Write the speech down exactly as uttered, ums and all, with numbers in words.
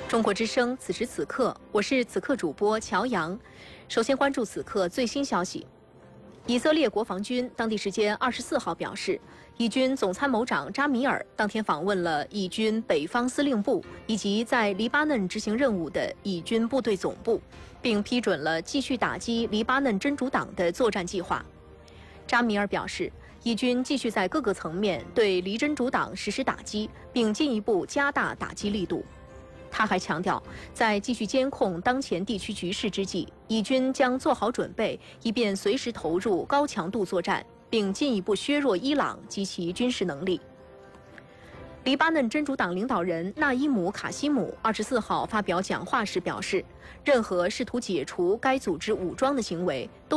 中国之声，此时此刻，我是此刻主播乔阳。首先关注此刻最新消息。以色列国防军当地时间二十四号表示，以军总参谋长扎米尔当天访问了以军北方司令部以及在黎巴嫩执行任务的以军部队总部，并批准了继续打击黎巴嫩真主党的作战计划。扎米尔表示，以军继续在各个层面对黎真主党实施打击，并进一步加大打击力度。他还强调，在继续监控当前地区局势之际，以军将做好准备，以便随时投入高强度作战，并进一步削弱伊朗及其军事能力。黎巴嫩真主党领导人纳伊姆·卡西姆二十四号发表讲话时表示，任何试图解除该组织武装的行为都